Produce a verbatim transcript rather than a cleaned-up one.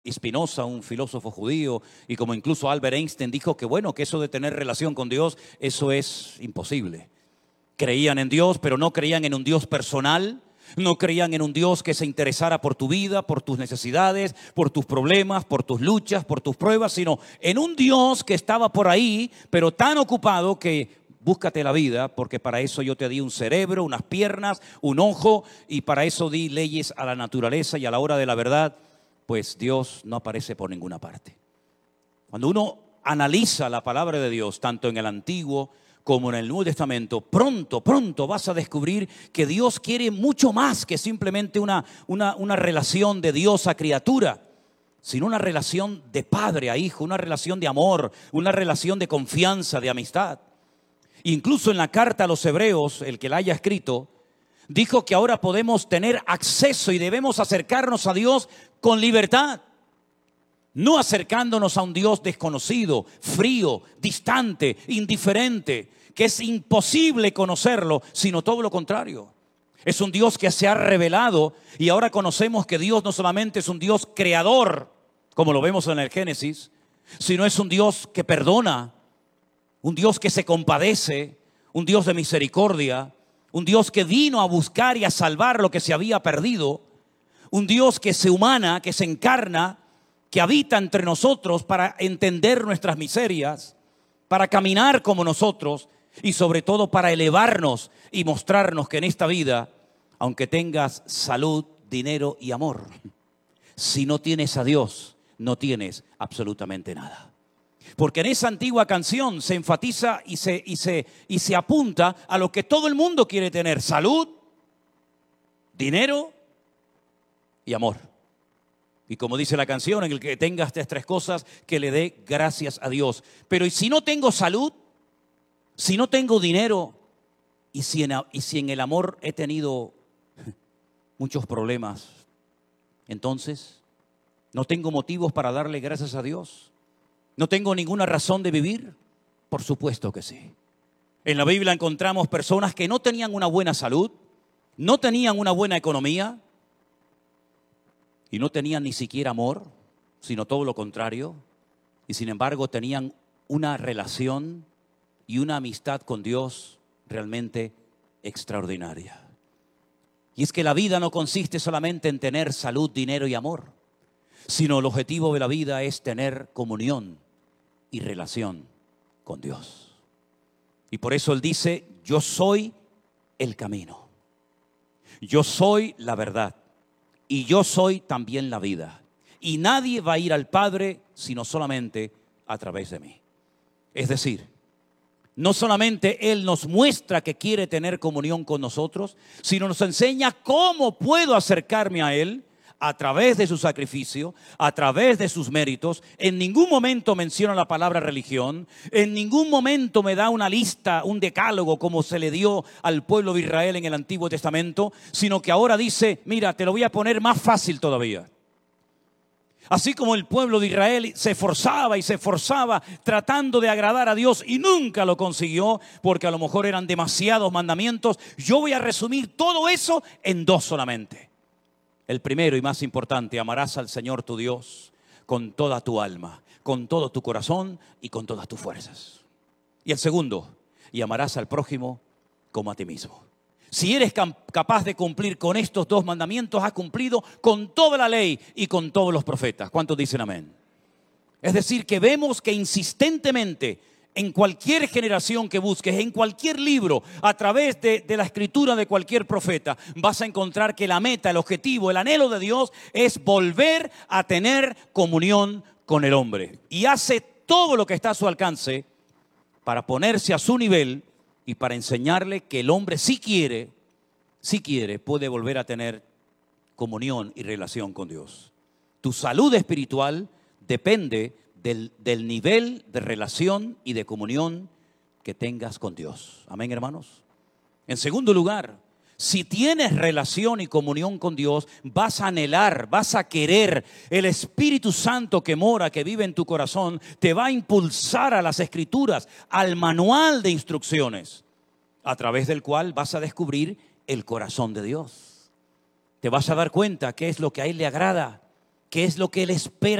Y Spinoza, un filósofo judío, y como incluso Albert Einstein dijo que bueno, que eso de tener relación con Dios, eso es imposible. Creían en Dios, pero no creían en un Dios personal, no creían en un Dios que se interesara por tu vida, por tus necesidades, por tus problemas, por tus luchas, por tus pruebas, sino en un Dios que estaba por ahí, pero tan ocupado que búscate la vida, porque para eso yo te di un cerebro, unas piernas, un ojo, y para eso di leyes a la naturaleza, y a la hora de la verdad, pues Dios no aparece por ninguna parte. Cuando uno analiza la palabra de Dios, tanto en el Antiguo como en el Nuevo Testamento, pronto, pronto vas a descubrir que Dios quiere mucho más que simplemente una, una, una relación de Dios a criatura, sino una relación de padre a hijo, una relación de amor, una relación de confianza, de amistad. Incluso en la carta a los Hebreos, el que la haya escrito, dijo que ahora podemos tener acceso y debemos acercarnos a Dios con libertad. No acercándonos a un Dios desconocido, frío, distante, indiferente, que es imposible conocerlo, sino todo lo contrario. Es un Dios que se ha revelado y ahora conocemos que Dios no solamente es un Dios creador, como lo vemos en el Génesis, sino es un Dios que perdona, un Dios que se compadece, un Dios de misericordia, un Dios que vino a buscar y a salvar lo que se había perdido, un Dios que se humana, que se encarna, que habita entre nosotros para entender nuestras miserias, para caminar como nosotros y sobre todo para elevarnos y mostrarnos que en esta vida, aunque tengas salud, dinero y amor, si no tienes a Dios, no tienes absolutamente nada. Porque en esa antigua canción se enfatiza y se, y, se, y se apunta a lo que todo el mundo quiere tener: salud, dinero y amor. Y como dice la canción, en el que tenga estas tres cosas, que le dé gracias a Dios. Pero ¿y si no tengo salud? Si no tengo dinero, y si en, y si en el amor he tenido muchos problemas, entonces no tengo motivos para darle gracias a Dios. ¿No tengo ninguna razón de vivir? Por supuesto que sí. En la Biblia encontramos personas que no tenían una buena salud, no tenían una buena economía y no tenían ni siquiera amor, sino todo lo contrario. Y sin embargo tenían una relación y una amistad con Dios realmente extraordinaria. Y es que la vida no consiste solamente en tener salud, dinero y amor, sino el objetivo de la vida es tener comunión y relación con Dios. Y por eso Él dice: yo soy el camino, yo soy la verdad y yo soy también la vida. Y nadie va a ir al Padre sino solamente a través de mí. Es decir, no solamente Él nos muestra que quiere tener comunión con nosotros, sino nos enseña cómo puedo acercarme a Él a través de su sacrificio, a través de sus méritos. En ningún momento menciona la palabra religión, en ningún momento me da una lista, un decálogo como se le dio al pueblo de Israel en el Antiguo Testamento, sino que ahora dice: mira, te lo voy a poner más fácil todavía. Así como el pueblo de Israel se esforzaba y se esforzaba tratando de agradar a Dios y nunca lo consiguió, porque a lo mejor eran demasiados mandamientos, yo voy a resumir todo eso en dos solamente. El primero y más importante: amarás al Señor tu Dios con toda tu alma, con todo tu corazón y con todas tus fuerzas. Y el segundo: y amarás al prójimo como a ti mismo. Si eres capaz de cumplir con estos dos mandamientos, has cumplido con toda la ley y con todos los profetas. ¿Cuántos dicen amén? Es decir, que vemos que insistentemente en cualquier generación que busques, en cualquier libro, a través de, de la escritura de cualquier profeta, vas a encontrar que la meta, el objetivo, el anhelo de Dios es volver a tener comunión con el hombre. Y hace todo lo que está a su alcance para ponerse a su nivel y para enseñarle que el hombre, si quiere, si quiere, puede volver a tener comunión y relación con Dios. Tu salud espiritual depende Del, del nivel de relación y de comunión que tengas con Dios. Amén, hermanos. En segundo lugar, si tienes relación y comunión con Dios, vas a anhelar, vas a querer. El Espíritu Santo que mora, que vive en tu corazón, te va a impulsar a las Escrituras, al manual de instrucciones, a través del cual vas a descubrir el corazón de Dios. Te vas a dar cuenta qué es lo que a Él le agrada, qué es lo que Él espera